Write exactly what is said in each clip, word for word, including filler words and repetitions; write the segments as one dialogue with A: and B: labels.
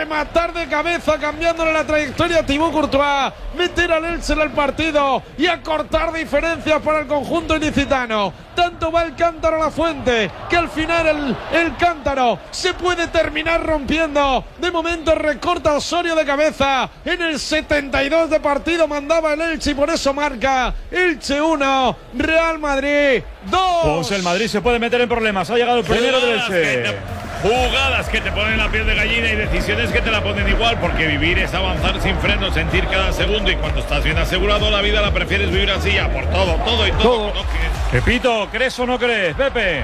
A: rematar de cabeza, cambiándole la trayectoria a Thibaut Courtois, meter al Elche en el partido y acortar diferencias para el conjunto ilicitano. Tanto va el cántaro a la fuente que al final el, el cántaro se puede terminar rompiendo. De momento recorta Osorio de cabeza. En el setenta y dos de partido mandaba el Elche y por eso marca Elche uno, Real Madrid dos.
B: Pues el Madrid se puede meter en problemas. Ha llegado el primero del Elche.
C: Jugadas que te ponen la piel de gallina y decisiones que te la ponen igual, porque vivir es avanzar sin freno, sentir cada segundo, y cuando estás bien asegurado la vida la prefieres vivir así, ya por todo, todo y todo.
B: todo. Pepito, ¿crees o no crees, Pepe?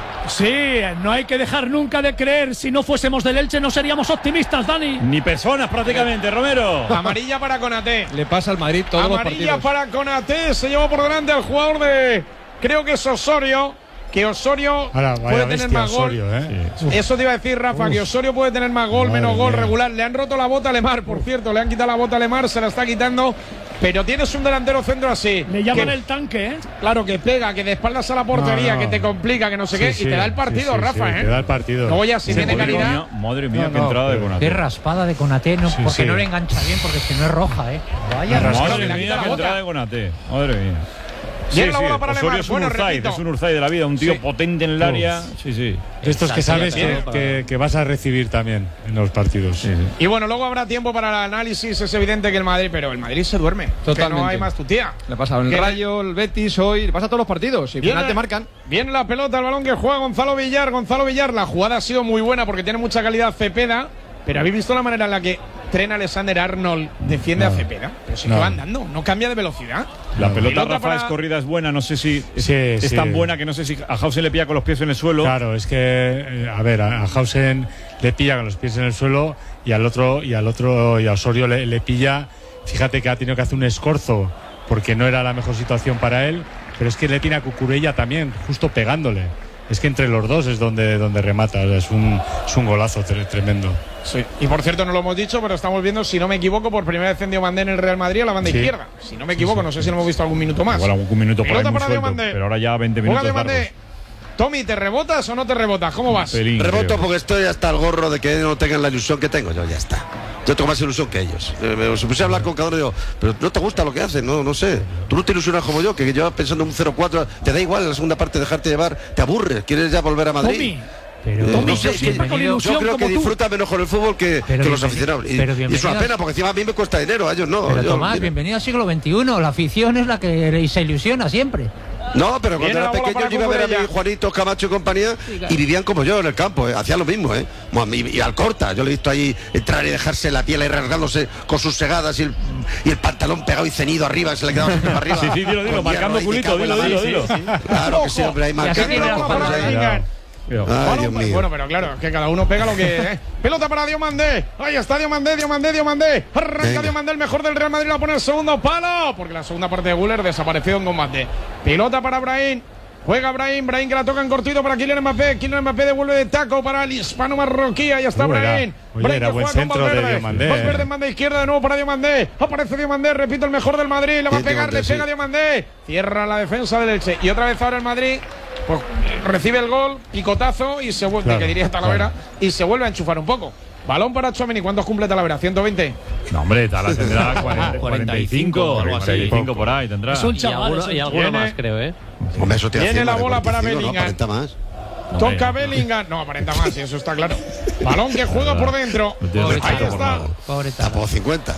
D: Sí, no hay que dejar nunca de creer. Si no fuésemos del Elche no seríamos optimistas, Dani.
B: Ni personas prácticamente, Romero.
A: Amarilla para Konaté.
E: Le pasa al Madrid todos los partidos.
A: Amarilla para Konaté, se llevó por delante al jugador de, creo que es Osorio. Que Osorio
F: Ahora,
A: puede tener más
F: Osorio,
A: gol.
F: ¿eh?
A: Sí. Eso te iba a decir, Rafa, Uf. que Osorio puede tener más gol, Madre menos gol mía. regular. Le han roto la bota a Lemar, por cierto. Le han quitado la bota a Lemar, se la está quitando. Pero tienes un delantero centro así.
D: Le llaman
A: que,
D: el tanque, ¿eh?
A: Claro, que pega, que de espaldas a la portería, no, no. que te complica, que no sé sí, qué. Sí, y te da el partido,
F: sí, sí,
A: Rafa,
F: sí,
A: ¿eh?
F: Te da el partido.
A: Luego ya, si tiene calidad.
B: Madre mía, no, qué entrada no, de Konaté.
G: Qué raspada de Konaté, no,
F: sí,
G: porque
F: sí.
G: no le engancha bien, porque si no es roja, ¿eh?
B: Vaya raspada. Madre mía, qué entrada de Konaté. Madre mía.
A: Sí,
B: sí,
A: la bola para
B: Osorio es un, bueno, Urzaiz, es un Urzaiz de la vida, un tío sí. potente en el área. Uf. Sí, sí.
F: Estos que sabes que, que, que vas a recibir también en los partidos. Sí, sí.
A: Y bueno, luego habrá tiempo para el análisis. Es evidente que el Madrid, pero el Madrid se duerme.
E: Totalmente.
A: Que no hay más tu tía.
E: Le pasa el Rayo, el Betis hoy, le pasa a todos los partidos. Y al final te marcan.
A: Viene la pelota, el balón que juega Gonzalo Villar. Gonzalo Villar, la jugada ha sido muy buena porque tiene mucha calidad Cepeda. Pero habéis visto la manera en la que Trent Alexander-Arnold defiende no. a Cepeda. Pero si no. que va andando, no cambia de velocidad.
B: La no. pelota, Rafa, para... es corrida, es buena. No sé si
F: sí,
B: es,
F: sí.
B: es tan buena que no sé si a Hausen le pilla con los pies en el suelo.
F: Claro, es que, eh, a ver, a Hausen le pilla con los pies en el suelo y al otro, y al otro, y a Osorio le, le pilla. Fíjate que ha tenido que hacer un escorzo porque no era la mejor situación para él. Pero es que le tiene a Cucurella también, justo pegándole. Es que entre los dos es donde, donde remata. O sea, es, un, es un golazo tre tremendo.
A: Sí. Y por cierto, no lo hemos dicho, pero estamos viendo, si no me equivoco, por primera vez en Diomandé en el Real Madrid a la banda sí. izquierda. Si no me equivoco, sí, sí. no sé si lo hemos visto algún minuto más.
B: Igual algún minuto por ahí muy suelto, pero ahora ya veinte minutos largos.
A: Tommy, ¿te rebotas o no te rebotas? ¿Cómo vas?
H: Pelín, Reboto creo. Porque estoy hasta el gorro de que no tengan la ilusión que tengo. Yo ya está. Yo tengo más ilusión que ellos. Me, se puse a hablar con cada uno y digo, pero no te gusta lo que hacen, no, no sé. Tú no te ilusionas como yo, que llevas pensando en un cero cuatro, te da igual en la segunda parte dejarte llevar, te aburres, quieres ya volver a Madrid.
D: Tommy.
G: Pero,
H: eh, no sé,
D: yo,
H: que,
D: con ilusión
H: yo creo que
D: tú.
H: disfruta menos con el fútbol que, que los aficionados. Y, y es una pena, porque encima a mí me cuesta dinero, a ellos no.
G: Pero
H: yo,
G: Tomás,
H: mira.
G: bienvenido al siglo veintiuno. La afición es la que se ilusiona siempre.
H: No, pero cuando era pequeño yo iba a ver a mi Juanito, Camacho y compañía sí, claro. y vivían como yo en el campo, ¿eh? Hacían lo mismo, ¿eh? Y, y al Corta, yo le he visto ahí entrar y dejarse la piel ahí rasgándose con sus segadas y el, y el pantalón pegado y ceñido arriba, se le quedaba siempre para arriba.
B: Sí, sí, dilo, dilo, marcando culito, dilo, dilo, dilo.
H: Claro que sí, hombre, ahí marcando.
A: Ay, bueno, Dios bueno, pero claro, es que cada uno pega lo que ¿eh? Pelota para Diomandé. Ahí está Diomandé, Diomandé, Diomandé. Arranca Venga. Diomandé, el mejor del Real Madrid, la pone el segundo palo, porque la segunda parte de Güler desapareció en combate. Pelota para Brahim. Juega Brahim, Brahim que la toca en cortito para Kylian Mbappé. Kylian Mbappé devuelve de taco para el hispano marroquí. Ahí está Brahim.
F: Oye, era buen centro de Diomandé.
A: Valverde en banda izquierda de nuevo para Diomandé. Aparece Diomandé, repito, el mejor del Madrid. Le va a pegar, le pega Diomandé. Cierra la defensa del Elche. Y otra vez ahora el Madrid pues recibe el gol, picotazo y se vuelve, claro, que diría Talavera, claro. y se vuelve a enchufar un poco. Balón para Tchouaméni. ¿Cuántos cumple Talavera? ¿ciento veinte?
B: No, hombre, Tala tendrá cuarenta, cuarenta y cinco, cuarenta y cinco por ahí tendrá.
D: Es un chaval,
I: y alguno, y alguno más, creo, ¿eh?
H: Hombre, eso te
A: Viene la bola para Bellingham.
H: No, más.
A: Toca no, Bellingham. No, aparenta más, y eso está claro. Balón que juega por dentro. Ahí está.
H: Tapo cincuenta.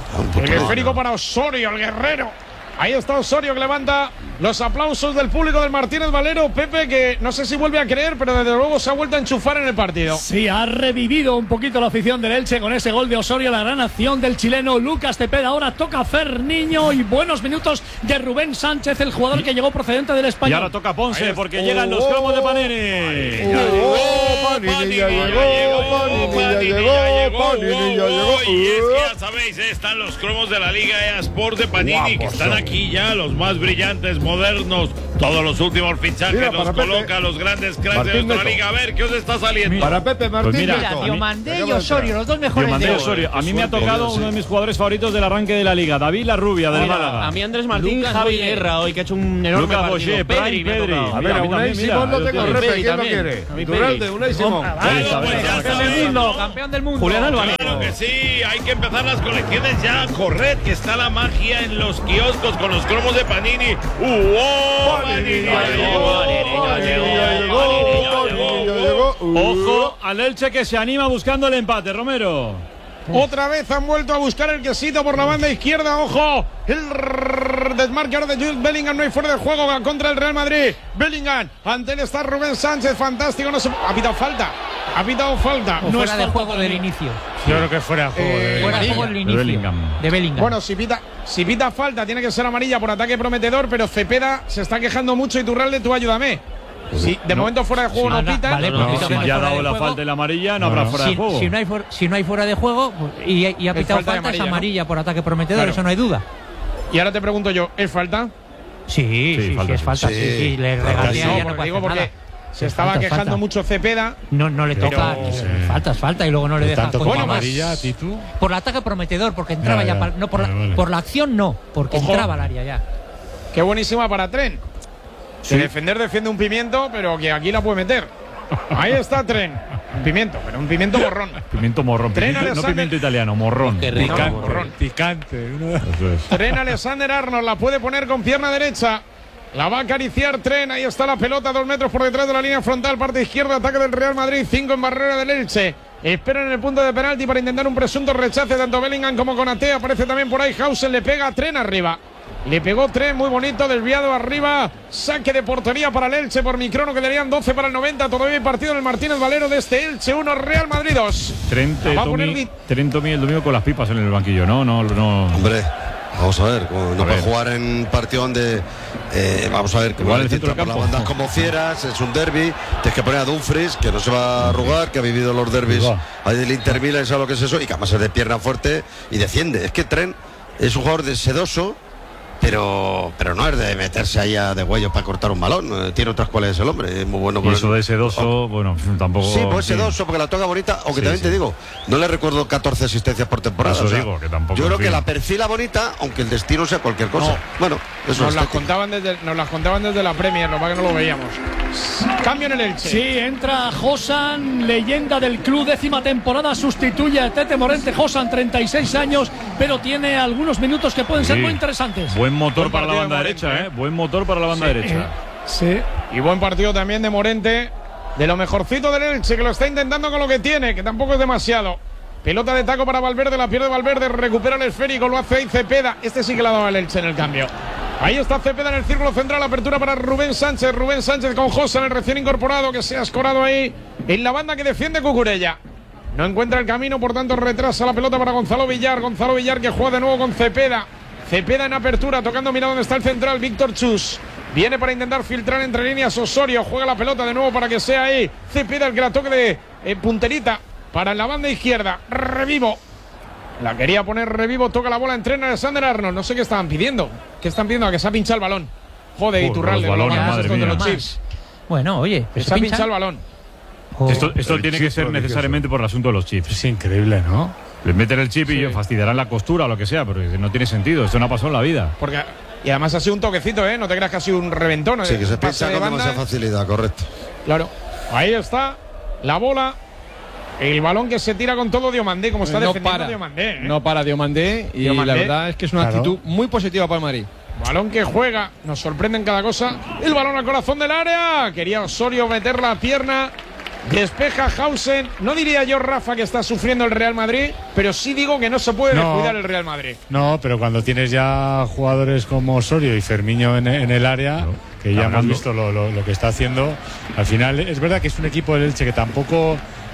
A: El esférico para Osorio, el guerrero. Ahí está Osorio, que levanta los aplausos del público del Martínez Valero. Pepe, que no sé si vuelve a creer, pero desde luego se ha vuelto a enchufar en el partido.
D: Sí, ha revivido un poquito la afición del Elche con ese gol de Osorio, la gran acción del chileno Lucas Cepeda. Ahora toca Ferniño y buenos minutos de Rubén Sánchez, el jugador que llegó procedente del Español.
B: Y ahora toca Ponce, porque oh, llegan los cromos de Panini.
A: Ya llegó, Panini ya llegó, Panini ya llegó, Panini ya llegó.
C: Y es que ya sabéis, están los cromos de la Liga E A Sport de Panini, que están aquí. Aquí ya los más brillantes, modernos, todos los últimos fichajes. Mira, nos coloca Pepe. Los grandes cracks Martín de nuestra Neto. Liga. A ver, ¿qué os está saliendo?
E: Para Pepe Martín.
G: Pues mira, mira Diomandé y Osorio, los dos mejores
B: Diomandé
G: de
B: hoy. Osorio. A mí me ha tocado uno de mis jugadores favoritos del arranque de la Liga, David La Rubia, del Málaga.
I: A mí Andrés Martín, Javi Guerra, hoy que ha hecho un enorme
B: Lucas
I: partido.
B: Boché, Pedri, Pedri.
E: A ver, a Unai Simón no tengo repe, ¿quién lo quiere? Duralde, Unai Simón.
D: Campeón del mundo, campeón del mundo. el Banín.
C: Claro que sí, hay que empezar las colecciones ya. Corred, que está la magia en los kioscos con los cromos de Panini. ¡Uh! Panini ya llegó, Panini ya llegó.
B: Ojo al Elche que se anima buscando el empate, Romero.
A: Otra vez han vuelto a buscar el quesito por la banda izquierda. Ojo, el desmarque ahora de Jude Bellingham. No hay fuera de juego contra el Real Madrid. Bellingham, ante él está Rubén Sánchez. Fantástico, no se... ha pitado falta. Ha pitado falta.
G: O
A: No
G: fuera
A: es
G: de
A: falta
G: juego del inicio.
F: Yo creo que fuera de juego.
A: Eh,
F: de-
G: Fuera de juego del
B: de
G: inicio.
B: Bellingham.
G: De Bellingham.
A: Bueno, si pita, si pita falta, tiene que ser amarilla por ataque prometedor, pero Cepeda se está quejando mucho. Iturralde, tú ayúdame. Si de
B: No.
A: momento fuera de juego
G: Sí,
A: no
G: no,
A: pita.
G: vale,
B: No,
G: porque
B: si
G: si no hay
B: ya ha
G: fuera
B: dado
G: de
B: la
G: juego-
B: falta y la amarilla, no,
F: No,
B: habrá
F: no.
B: fuera
G: si,
B: de juego.
G: si no hay fuera, si no hay fuera de juego y, y ha
A: Es
G: pitado
A: falta de
G: falta, es
A: amarilla, ¿no?
G: amarilla por ataque prometedor,
A: Claro.
G: eso no hay duda.
A: Y ahora te pregunto yo, ¿es falta?
G: Sí, sí, sí,
B: falta,
G: es
B: sí.
G: falta. Sí,
H: Sí.
G: sí, le
H: Falta,
G: regatea
H: sí.
G: y
A: No,
G: ya no
A: porque
G: puede
A: digo
G: hacer
A: porque
G: nada.
A: se
G: Es
A: estaba
G: falta,
A: quejando
G: falta.
A: mucho Cepeda.
G: No, no le
A: Pero-
G: toca.
F: Sí.
G: Falta, es falta y luego no le
F: Por
G: deja
F: tanto, como
G: continuar.
F: amarilla, Titu.
G: Por el ataque prometedor, porque entraba
F: Ya,
G: ya,
F: ya.
G: pa- no por la,
F: Vale, vale.
G: por la acción no, porque
A: Ojo.
G: entraba al área ya.
A: Qué buenísima para Tren.
B: Sí.
A: Que defender defiende un pimiento, pero que aquí la puede meter. Ahí está Tren. Un pimiento, pero un pimiento morrón.
B: Pimiento morrón.
A: Tren
B: Pimiento- no
A: Alexander-
B: pimiento italiano, morrón.
I: Qué rico.
F: Picante,
A: morrón.
F: picante. Uno-
B: Eso es.
A: Tren Alexander Arnold la puede poner con pierna derecha. La va a acariciar Tren. Ahí está la pelota, dos metros por detrás de la línea frontal. Parte izquierda, ataque del Real Madrid. Cinco en barrera del Elche. Esperan en el punto de penalti para intentar un presunto rechace. Tanto Bellingham como Konaté. Aparece también por ahí Hausen. Le pega a Tren arriba. Le pegó Tren, muy bonito, desviado arriba. Saque de portería para el Elche por microno. Quedarían doce para el noventa. Todavía hay partido en el Martínez Valero de este Elche uno, Real Madrid dos.
B: Trente,
A: La va a poner
B: Tommy,
A: Di-
B: Tren, Tommy el domingo con las pipas en el banquillo. No, no, no.
H: Hombre, vamos a ver, como no
B: A
H: puede
B: ver.
H: jugar en un partido donde, eh, vamos a ver, que
B: Igual
H: igual
B: el centro
H: entra
B: del
H: por la
B: campo.
H: banda como fieras, es un derby, tienes que poner a Dumfries, que no se va a arrugar, que ha vivido los derbis
F: Igual.
H: ahí del Inter Milan, sabe lo que es eso, y que además es de pierna fuerte y defiende. Es que Tren es un jugador de sedoso, pero pero no es de meterse ahí a de huello para cortar un balón, eh, tiene otras cualidades el hombre, es muy bueno
B: Y
H: con
B: eso
H: el-
B: de sedoso, bueno, tampoco.
H: Sí, pues
B: sí.
H: sedoso, porque la toca bonita, aunque
B: Sí,
H: también
B: sí.
H: te digo, no le recuerdo catorce asistencias por temporada.
B: Eso
H: o sea,
B: digo, que tampoco,
H: yo creo
B: en
H: que
B: fin.
H: la perfila bonita, aunque el destino sea cualquier cosa.
A: No.
H: Bueno, eso
A: Nos
H: es
A: las,
H: estética.
A: contaban desde, nos las contaban desde la Premier, lo que no lo veíamos. Cambio en el Elche.
D: Sí, entra Josan, leyenda del club, décima temporada, sustituye a Tete Morente. Josan, treinta y seis años, pero tiene algunos minutos que pueden ser
B: Sí.
D: muy interesantes.
B: Buen motor
A: Buen
B: para la
A: partido
B: banda
A: de
B: derecha,
A: Morente,
B: ¿eh? Buen motor para la banda
A: Sí.
B: derecha.
D: Sí.
A: Y buen partido también de Morente, de lo mejorcito del Elche, que lo está intentando con lo que tiene, que tampoco es demasiado. Pelota de taco para Valverde, la pierde Valverde, recupera el esférico, lo hace ahí Cepeda. Este sí que la daba el Elche en el cambio. Ahí está Cepeda en el círculo central, apertura para Rubén Sánchez. Rubén Sánchez con Josa, el recién incorporado, que se ha escorado ahí en la banda que defiende Cucurella. No encuentra el camino, por tanto retrasa la pelota para Gonzalo Villar. Gonzalo Villar que juega de nuevo con Cepeda. Cepeda en apertura, tocando, mira dónde está el central, Víctor Chus. Viene para intentar filtrar entre líneas Osorio. Juega la pelota de nuevo para que sea ahí Cepeda el que la toque de eh, punterita para la banda izquierda. Revivo. La quería poner Revivo, toca la bola, entrena Alexander Arnold. No sé qué estaban pidiendo. ¿Qué están pidiendo? A que se ha pinchado el balón. Joder,
B: Joder,
A: Iturralde,
B: los
A: lo
B: balones,
A: más
B: madre
A: esto de
B: mía.
A: los
G: Más.
A: chips.
G: Bueno, oye,
A: Que
G: pues
A: se ha
G: se
A: pinchado el
G: pincha.
A: balón.
G: Oh,
B: Esto, esto
F: el
B: tiene
F: chip
B: que ser
F: prodigioso.
B: necesariamente por el asunto de los chips.
F: Es increíble, ¿no?
B: Les meten el chip y yo fastidiarán la costura o lo que sea, pero no tiene sentido. Esto no ha pasado en la vida.
A: Porque, y además ha sido un toquecito, ¿eh? No te creas que ha sido un reventón.
H: Sí,
A: ¿eh?
H: que se
A: Pase
H: pincha
A: de
H: con
A: banda.
H: demasiada facilidad, correcto.
A: Claro. Ahí está la bola. El balón que se tira con todo Diomandé, como está
E: no
A: defendiendo
E: para,
A: Diomandé. ¿eh?
E: no para Diomandé y
A: Diomandé.
E: la verdad es que es una
F: Claro.
E: actitud muy positiva para el Madrid.
A: Balón que juega, nos sorprende en cada cosa. El balón al corazón del área. Quería Osorio meter la pierna. Despeja Hausen. No diría yo, Rafa, que está sufriendo el Real Madrid, pero sí digo que no se puede
F: No.
A: descuidar el Real Madrid.
F: No, pero cuando tienes ya jugadores como Osorio y Fermiño en, en el área, que ya
B: Cargando.
F: hemos visto lo, lo- lo que está haciendo, al final es verdad que es un equipo del Elche que tampoco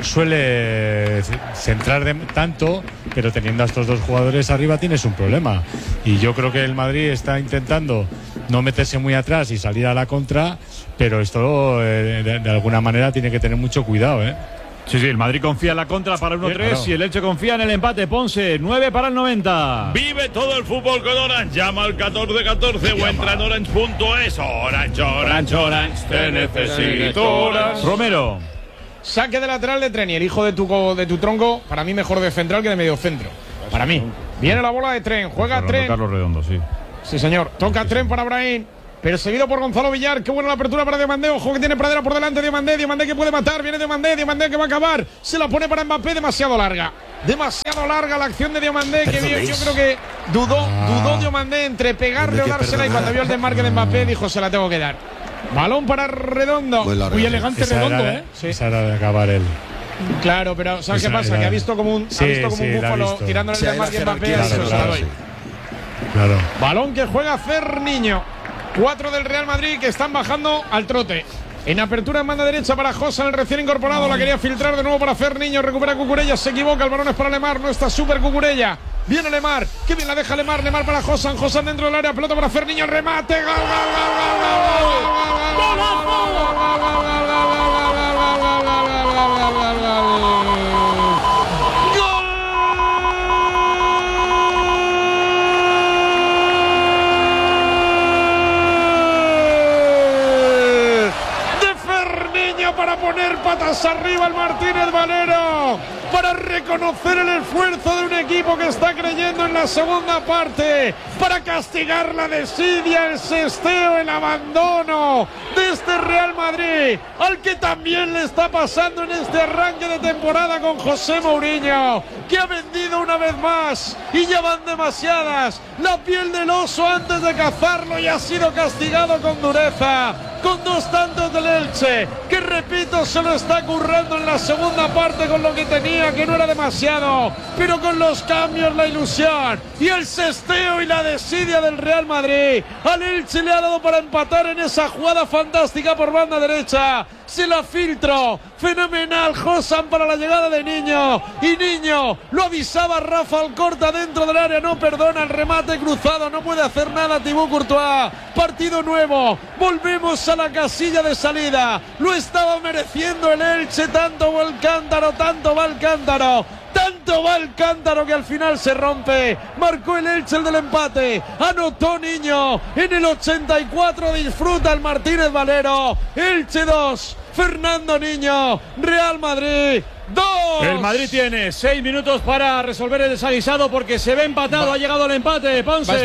F: suele c- centrar de- tanto, pero teniendo a estos dos jugadores arriba tienes un problema. Y yo creo que el Madrid está intentando no meterse muy atrás y salir a la contra, pero esto eh, de, de alguna manera tiene que tener mucho cuidado, ¿eh?
B: Sí, sí, el Madrid confía en la contra para uno tres
F: Claro.
B: y el Elche confía en el empate. Ponce, nueve para el noventa.
C: Vive todo el fútbol con Orange. Llama al catorce catorce o entra en orange punto es. Orange, Orange, Orange. Te necesito, Orange.
B: Romero.
A: Saque de lateral de Tren y el hijo de tu, co- de tu tronco, para mí mejor de central que de medio centro. Para mí. Viene la bola de Tren, juega
B: Fernando
A: Tren.
B: Carlos Redondo, sí.
A: Sí, señor. Toca Tren para Brahim. pero seguido por Gonzalo Villar. Qué buena la apertura para Diomandé. Ojo que tiene Pradera por delante. Diomandé, Diomandé que puede matar. Viene Diomandé, Diomandé que va a acabar. Se la pone para Mbappé, demasiado larga. Demasiado larga la acción de Diomandé. Que bien, yo creo que dudó, dudó Diomandé entre pegarle o dársela. Y cuando vio el desmarque de Mbappé, dijo: se la tengo que dar. Balón para Redondo.
F: Muy,
A: Muy elegante
F: esa
A: Redondo,
F: era,
A: ¿eh?
F: Sí. Esa era de acabar él.
A: Claro, pero ¿sabes
F: esa
A: qué pasa?
F: era...
A: Que ha visto como un,
F: sí,
A: ha visto como
F: sí,
A: un búfalo tirándole el desmarque a Mbappé.
F: Claro,
A: Se
F: claro,
A: la doy.
F: sí. Claro.
A: Balón que juega Ferniño. Cuatro del Real Madrid que están bajando al trote. En apertura en banda derecha para Josan, el recién incorporado. La quería filtrar de nuevo para Ferniño. Recupera Cucurella, se equivoca. El balón es para Lemar. No está súper Cucurella. Viene Lemar. Qué bien la deja Lemar. Lemar para Josan. Josan dentro del área. Pelota para Ferniño. El remate. ¡Gol, gol, para poner patas arriba al Martínez Valero, para reconocer el esfuerzo de un equipo que está creyendo en la segunda parte, para castigar la desidia, el sesteo, el abandono de este Real Madrid, al que también le está pasando en este arranque de temporada con José Mourinho, que ha vendido una vez más y ya van demasiadas, la piel del oso antes de cazarlo, y ha sido castigado con dureza, con dos tantos del Elche, que repito, se lo está currando en la segunda parte con lo que tenía, que no era demasiado, pero con los cambios, la ilusión y el sesteo y la desidia del Real Madrid. Al Elche le ha dado para empatar en esa jugada fantástica por banda derecha. Se la filtró, fenomenal Josan para la llegada de Niño, y Niño lo avisaba Rafa Alcorta dentro del área, no perdona el remate cruzado, no puede hacer nada Thibaut Courtois. Partido nuevo, volvemos a la casilla de salida, lo estaba mereciendo el Elche, tanto va el cántaro, tanto va el cántaro. Tanto va el cántaro que al final se rompe. Marcó el Elche el del empate. Anotó Niño en el ochenta y cuatro. Disfruta el Martínez Valero. Elche dos. Fernando Niño. Real Madrid dos.
B: El Madrid tiene seis minutos para resolver el desaguisado porque se ve empatado. Va. Ha llegado el empate. Ponce.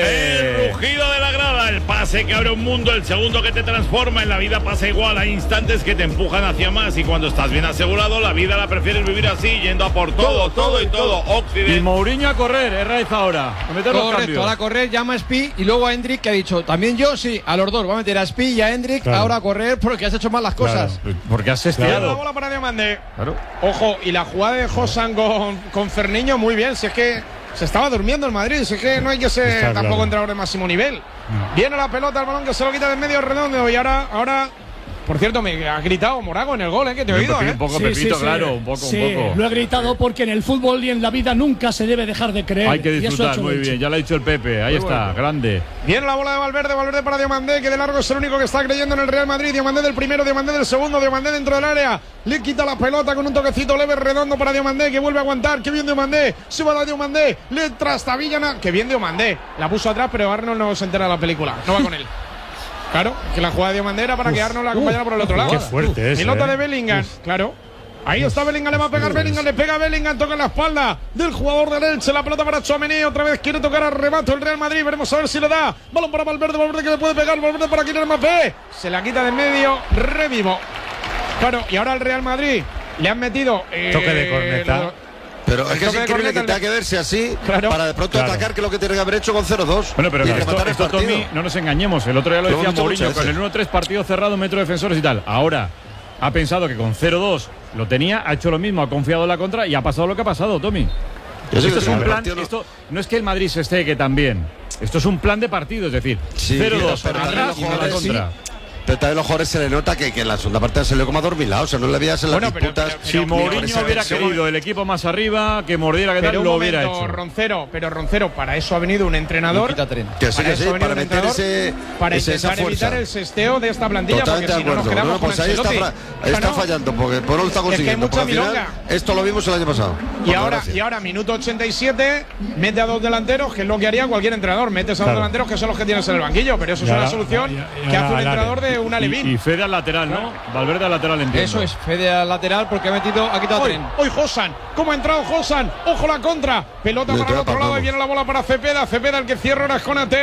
C: El rugido de la grada. El pase que abre un mundo. El segundo que te transforma. En la vida pasa igual. Hay instantes que te empujan hacia más. Y cuando estás bien asegurado, la vida la prefieres vivir así, yendo a por todo, todo, todo y todo. Occidente.
B: Y Mourinho a correr. Es Raiz ahora. A meter los
E: Correcto,
B: cambios.
E: ahora a correr, llama a Spi y luego a Hendrik, que ha dicho también yo, sí, a los dos. Va a meter a Spi y a Hendrik
B: Claro.
E: ahora a correr porque has hecho mal las cosas.
B: Claro, porque has
A: La
B: esteado.
A: bola para Diomandé.
B: Claro.
A: Ojo, y la jugada de Josan con, con Ferniño, muy bien. Si es que se estaba durmiendo el Madrid, si es que no hay que ser
F: Está
A: tampoco
F: claro.
A: entrenador de máximo nivel. Viene la pelota, el balón que se lo quita de medio Redondo, y ahora, ahora, por cierto, me ha gritado Morago en el gol, ¿eh? Que te he oído, ¿eh?
B: Un poco
D: Sí,
B: Pepito,
D: sí, sí.
B: claro. Un poco,
D: Sí,
B: un poco.
D: lo he gritado porque en el fútbol y en la vida nunca se debe dejar de creer.
B: Hay que
D: Y eso ha
B: disfrutar,
D: hecho
B: muy
D: el
B: bien.
D: Elche.
B: Ya lo ha dicho el Pepe. Ahí
A: Muy
B: está,
A: bueno.
B: grande.
A: Viene la bola de Valverde, Valverde para Diomandé, que de largo es el único que está creyendo en el Real Madrid. Diomandé del primero, Diomandé del segundo, Diomandé dentro del área. Le quita la pelota con un toquecito leve Redondo para Diomandé, que vuelve a aguantar. Qué bien Diomandé, se va a Diomandé, le trastabilla. na- Qué bien Diomandé, la puso atrás, pero Arnold no se entera de la película, no va con él. Claro, que la jugada de Diomandé era para que Arnold la acompañara por el otro lado.
F: Qué fuerte es.
A: Pelota
F: eh.
A: de Bellingham, claro. Ahí está Bellingham, le va a pegar Bellingham, le pega a Bellingham, toca en la espalda del jugador del Elche, la pelota para Tchouaméni, otra vez quiere tocar a rebato el Real Madrid, veremos a ver si lo da. Balón para Valverde, Valverde que le puede pegar, Valverde para Kylian Mbappé, se la quita de en medio, revivo. Claro, y ahora el Real Madrid le han metido eh,
F: Toque de corneta.
A: lo-
H: Pero
A: El
H: es que es
A: toque de
H: increíble
A: corneta,
H: que
A: el
H: tenga
A: de-
H: que verse así
A: Claro.
H: para de pronto
F: Claro.
H: atacar, que es lo que tiene que haber hecho con cero dos.
B: Bueno, pero
H: y
B: esto,
H: rematar el
B: esto
H: partido.
B: Tommy, no nos engañemos. El otro día lo
H: Lo
B: decía
H: hemos visto
B: Mourinho,
H: muchas
B: con el
H: veces.
B: uno tres partido cerrado, metro defensores y tal. Ahora ha pensado que con cero dos lo tenía, ha hecho lo mismo, ha confiado en la contra y ha pasado lo que ha pasado, Tommy.
H: Yo sé
B: Esto
H: que
B: es
H: sí,
B: un
H: el
B: plan,
H: partido no-
B: esto no es que el Madrid se esté que también. Esto es un plan de partido, es decir,
H: Sí,
B: cero dos
H: pero también
B: atrás
H: los
B: y a la
H: jugadores sí.
B: contra.
H: Pero también los jugadores se le nota que, que en la segunda parte se le como adormilado, o sea, no le veías en las
A: Bueno, pero-
H: disputas.
A: pero-
B: Si
H: ni con
B: Mourinho
H: esa
B: hubiera
H: tensión.
B: querido el equipo más arriba, que mordiera, que tal,
A: Pero un
B: lo hubiera
A: momento,
B: hecho.
A: Roncero, pero Roncero, para eso ha venido un entrenador.
E: Quita tren.
H: Que sí,
A: Para
H: que
A: eso
H: sí,
A: ha venido
H: para
A: un
H: meter
A: entrenador
H: ese,
A: para
H: ese- esa
A: intentar evitar
H: fuerza.
A: el sesteo de esta plantilla,
H: Totalmente
A: porque
H: de
A: si no nos
H: acuerdo.
A: quedamos
H: Bueno, pues
A: con
H: ahí está,
A: Ancelotti.
H: fra- ahí está
A: Claro.
H: fallando, porque pues no lo está
A: Es que hay
H: consiguiendo.
A: mucha
H: Porque al final,
A: milonga.
H: esto lo vimos el año pasado.
A: Y
H: Por
A: ahora,
H: desgracia.
A: y ahora, minuto ochenta y siete, mete a dos delanteros, que es lo que haría cualquier entrenador. Metes a dos
F: Claro.
A: delanteros que son los que tienes en el banquillo, pero eso es
F: Y
A: una
F: ahora-
A: solución
F: y- y
A: que
F: ahora
A: hace un
F: al
A: entrenador
F: área.
A: de una
B: Y,
A: Levín.
B: y Fede al lateral, ¿no? Valverde al lateral, entiendo.
E: Eso es, Fede al lateral porque ha metido, ha quitado
A: Hoy,
E: tren.
A: hoy Josan, ¿cómo ha entrado Josan? Ojo la contra, pelota
H: Le
A: para el
H: trae
A: otro
H: para
A: lado
H: todo.
A: y viene la bola para Cepeda, Cepeda el que cierra ahora es Konaté,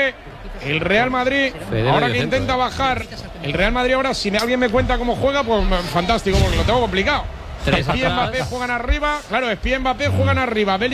J: el Real Madrid,
I: Fede
J: ahora
I: medio
J: que
I: centro,
J: intenta
I: eh.
J: bajar, el Real Madrid ahora, si alguien me cuenta cómo juega, pues fantástico, porque lo tengo complicado.
I: Tres
J: Espí y
I: atrás.
J: Mbappé juegan arriba, claro, Espí y Mbappé juegan arriba.